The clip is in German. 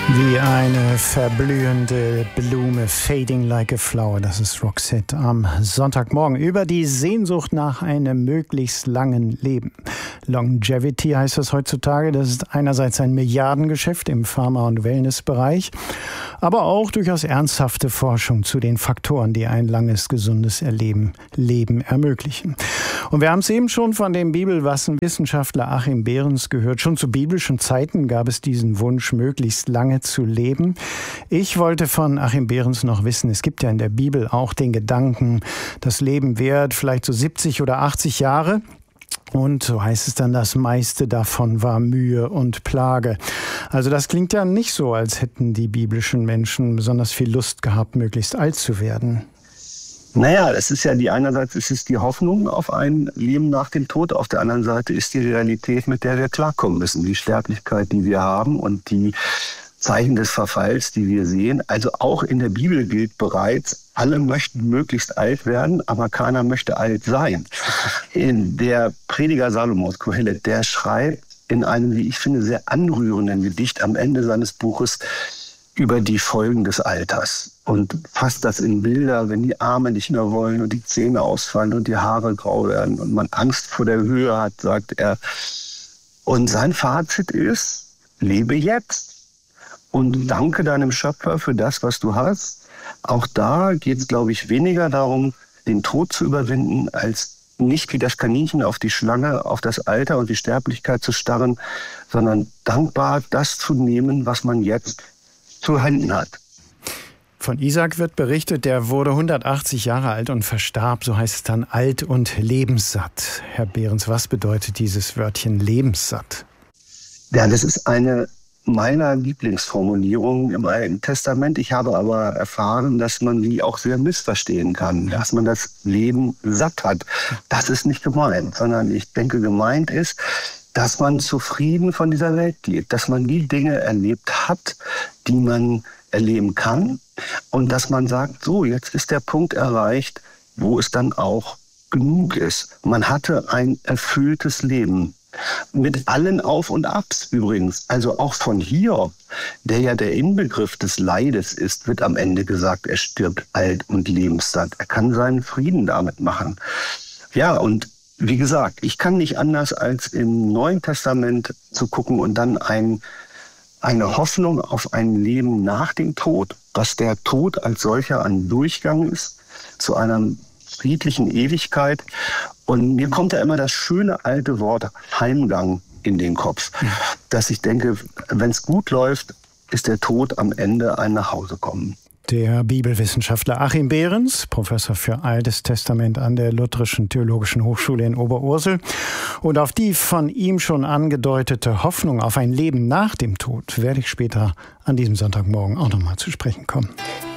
Wie eine verblühende Blume, fading like a flower, das ist Roxette am Sonntagmorgen über die Sehnsucht nach einem möglichst langen Leben. Longevity heißt das heutzutage, das ist einerseits ein Milliardengeschäft im Pharma- und Wellnessbereich, aber auch durchaus ernsthafte Forschung zu den Faktoren, die ein langes, gesundes Leben ermöglichen. Und wir haben es eben schon von dem Bibelwissenschaftler Achim Behrens gehört, schon zu biblischen Zeiten gab es diesen Wunsch, möglichst lange zu leben. Ich wollte von Achim Behrens noch wissen, es gibt ja in der Bibel auch den Gedanken, das Leben währt vielleicht so 70 oder 80 Jahre. Und so heißt es dann, das meiste davon war Mühe und Plage. Also das klingt ja nicht so, als hätten die biblischen Menschen besonders viel Lust gehabt, möglichst alt zu werden. Naja, das ist ja einerseits ist es die Hoffnung auf ein Leben nach dem Tod, auf der anderen Seite ist die Realität, mit der wir klarkommen müssen, die Sterblichkeit, die wir haben und die Zeichen des Verfalls, die wir sehen. Also auch in der Bibel gilt bereits, alle möchten möglichst alt werden, aber keiner möchte alt sein. In der Prediger Salomos, Kohelet, der schreibt in einem, wie ich finde, sehr anrührenden Gedicht am Ende seines Buches über die Folgen des Alters und fasst das in Bilder, wenn die Arme nicht mehr wollen und die Zähne ausfallen und die Haare grau werden und man Angst vor der Höhe hat, sagt er. Und sein Fazit ist, lebe jetzt und danke deinem Schöpfer für das, was du hast. Auch da geht es, glaube ich, weniger darum, den Tod zu überwinden, als nicht wie das Kaninchen auf die Schlange, auf das Alter und die Sterblichkeit zu starren, sondern dankbar das zu nehmen, was man jetzt zu Händen hat. Von Isaac wird berichtet, der wurde 180 Jahre alt und verstarb, so heißt es dann, alt und lebenssatt. Herr Behrens, was bedeutet dieses Wörtchen lebenssatt? Ja, das ist eine meiner Lieblingsformulierungen im Alten Testament. Ich habe aber erfahren, dass man die auch sehr missverstehen kann, dass man das Leben satt hat. Das ist nicht gemeint, sondern ich denke, gemeint ist, dass man zufrieden von dieser Welt geht, dass man die Dinge erlebt hat, die man erleben kann und dass man sagt, so, jetzt ist der Punkt erreicht, wo es dann auch genug ist. Man hatte ein erfülltes Leben. Mit allen Auf und Abs übrigens, also auch von Hiob, der ja der Inbegriff des Leides ist, wird am Ende gesagt, er stirbt alt und lebenssatt. Er kann seinen Frieden damit machen. Ja, und wie gesagt, ich kann nicht anders als im Neuen Testament zu gucken und dann eine Hoffnung auf ein Leben nach dem Tod, dass der Tod als solcher ein Durchgang ist zu einer friedlichen Ewigkeit. Und mir kommt ja immer das schöne alte Wort Heimgang in den Kopf, dass ich denke, wenn es gut läuft, ist der Tod am Ende ein Nachhausekommen. Der Bibelwissenschaftler Achim Behrens, Professor für Altes Testament an der Lutherischen Theologischen Hochschule in Oberursel. Und auf die von ihm schon angedeutete Hoffnung auf ein Leben nach dem Tod werde ich später an diesem Sonntagmorgen auch nochmal zu sprechen kommen.